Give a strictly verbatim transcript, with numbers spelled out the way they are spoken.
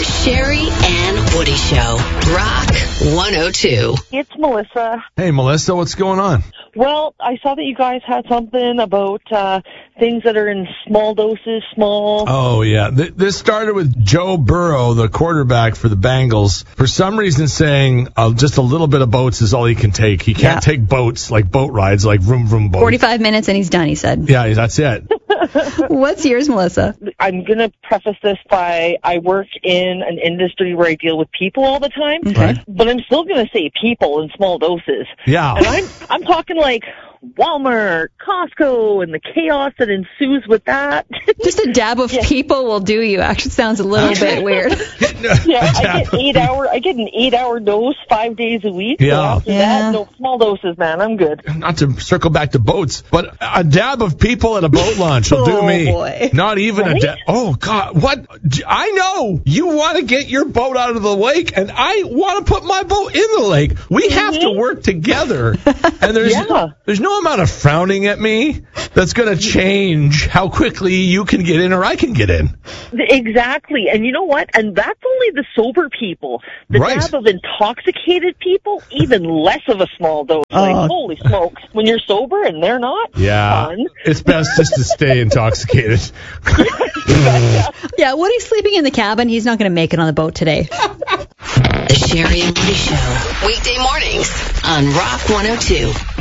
The Sherry and Woody Show. Rock one oh two. It's Melissa. Hey, Melissa, what's going on? Well, I saw that you guys had something about uh, things that are in small doses, small. Oh, yeah. Th- this started with Joe Burrow, the quarterback for the Bengals, for some reason saying uh, just a little bit of boats is all he can take. He can't Yeah. take boats, like boat rides, like vroom, vroom boats. forty-five minutes and he's done, he said. Yeah, that's it. What's yours, Melissa? I'm going to preface this by I work in an industry where I deal with people all the time, Okay. but I'm still going to say people in small doses. Yeah. And I'm I'm talking like Walmart, Costco, and the chaos that ensues with that. Just a dab of people will do you. Actually sounds a little bit weird. Yeah, I get eight hour. I get an eight-hour dose five days a week. So Yeah. after Yeah. that, no small doses, man. I'm good. Not to circle back to boats, but a dab of people at a boat launch will do Oh, me. boy. Not even Right? a dab. Oh, God. What? I know you want to get your boat out of the lake, and I want to put my boat in the lake. We have to work together. And there's, Yeah. there's no amount of frowning at me that's going to change how quickly you can get in or I can get in. Exactly. And you know what? And that's only the sober people. The Right. dab of intoxicated people, even less of a small dose. Like, Oh. holy smokes. When you're sober and they're not, Yeah. fun. It's best just to stay intoxicated. Yeah, Woody's sleeping in the cabin. He's not going to make it on the boat today. The Sherry and Woody Show. Weekday mornings on Rock one oh two.